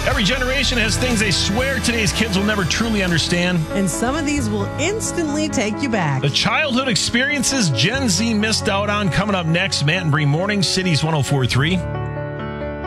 Every generation has things they swear today's kids will never truly understand. And some of these will instantly take you back. The childhood experiences Gen Z missed out on coming up next. Matt and Bree Morning, Cities 104.3.